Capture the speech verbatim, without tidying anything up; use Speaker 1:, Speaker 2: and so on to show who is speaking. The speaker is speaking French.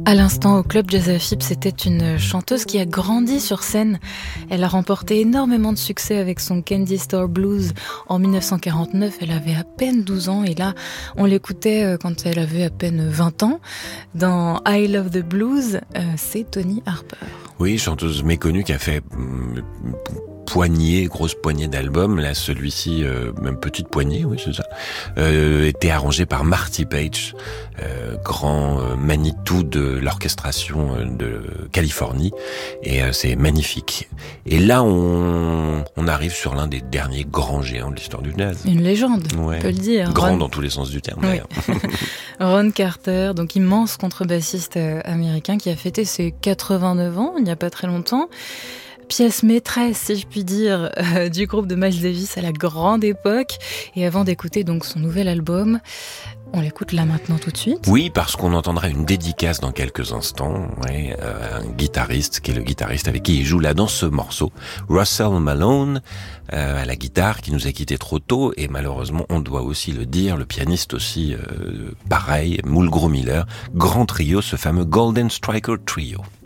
Speaker 1: À l'instant, au Club Jazz F I P, c'était une chanteuse qui a grandi sur scène. Elle a remporté énormément de succès avec son Candy Store Blues. En dix-neuf cent quarante-neuf, elle avait à peine douze ans et là, on l'écoutait quand elle avait à peine vingt ans. Dans I Love the Blues, c'est Toni Harper.
Speaker 2: Oui, chanteuse méconnue qui a fait poignée, grosse poignée d'albums. Là, celui-ci, euh, même petite poignée, oui, c'est ça, euh, était arrangé par Marty Paich, euh, grand euh, Manitou de l'orchestration euh, de Californie. Et euh, c'est magnifique. Et là, on, on arrive sur l'un des derniers grands géants de l'histoire du jazz.
Speaker 1: Une légende,
Speaker 2: ouais.
Speaker 1: on peut le dire.
Speaker 2: Grand
Speaker 1: Ron...
Speaker 2: dans tous les sens du terme,
Speaker 1: oui.
Speaker 2: d'ailleurs.
Speaker 1: Ron Carter, donc immense contrebassiste américain qui a fêté ses quatre-vingt-neuf ans, il n'y a pas très longtemps. Pièce maîtresse, si je puis dire, euh, du groupe de Miles Davis à la grande époque. Et avant d'écouter donc son nouvel album, on l'écoute là maintenant tout de suite.
Speaker 2: Oui, parce qu'on entendra une dédicace dans quelques instants. Ouais, euh, un guitariste qui est le guitariste avec qui il joue là dans ce morceau, Russell Malone, euh, à la guitare, qui nous a quittés trop tôt. Et malheureusement, on doit aussi le dire, le pianiste aussi, euh, pareil, Mulgrew Miller, grand trio, ce fameux Golden Striker Trio.